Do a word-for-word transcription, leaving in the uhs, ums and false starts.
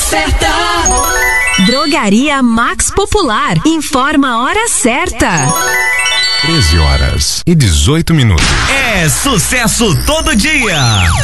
certa. Drogaria Max Popular informa a hora certa. treze horas e dezoito minutos. É sucesso todo dia.